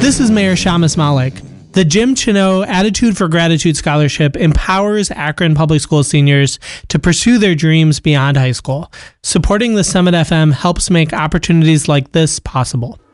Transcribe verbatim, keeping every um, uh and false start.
This is Mayor Shamus Malik. The Jim Chino Attitude for Gratitude Scholarship empowers Akron Public School seniors to pursue their dreams beyond high school. Supporting the Summit F M helps make opportunities like this possible.